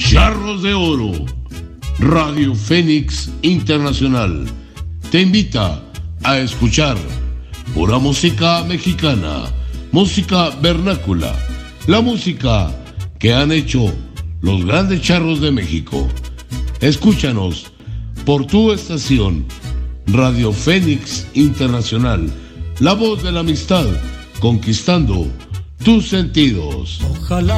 Charros de Oro, Radio Fénix Internacional, te invita a escuchar pura música mexicana, música vernácula, la música que han hecho los grandes charros de México. Escúchanos por tu estación, Radio Fénix Internacional, la voz de la amistad, conquistando tus sentidos. Ojalá